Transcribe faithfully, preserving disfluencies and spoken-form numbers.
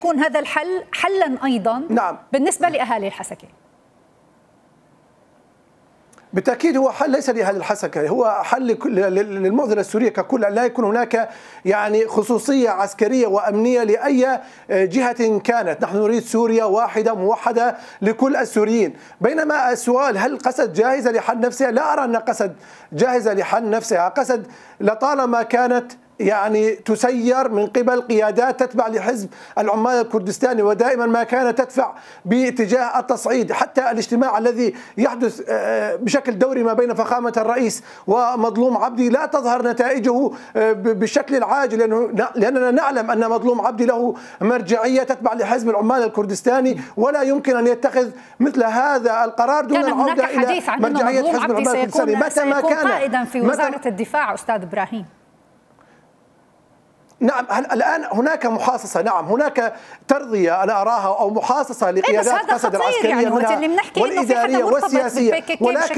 يكون هذا الحل حلا أيضا نعم. بالنسبة لأهالي الحسكة؟ بالتأكيد هو حل ليس لأهل الحسكة، هو حل للمعضلة السورية ككل، لا يكون هناك يعني خصوصية عسكرية وأمنية لأي جهة كانت. نحن نريد سوريا واحدة موحدة لكل السوريين. بينما السؤال هل قسد جاهزة لحل نفسها؟ لا أرى أن قسد جاهزة لحل نفسها. قسد لطالما كانت يعني تسير من قبل قيادات تتبع لحزب العمال الكردستاني، ودائما ما كانت تدفع باتجاه التصعيد. حتى الاجتماع الذي يحدث بشكل دوري ما بين فخامة الرئيس ومظلوم عبدي لا تظهر نتائجه بالشكل العاجل، لأنه لأننا نعلم أن مظلوم عبدي له مرجعية تتبع لحزب العمال الكردستاني، ولا يمكن أن يتخذ مثل هذا القرار دون العودة إلى مرجعية حزب العمال الكردستاني. متى ما كان قائدا في وزارة الدفاع أستاذ إبراهيم. نعم، الآن هناك محاصصة، نعم هناك ترضية أنا أراها أو محاصصة لقيادات قسد العسكرية يعني منها والإدارية والسياسية، ولكن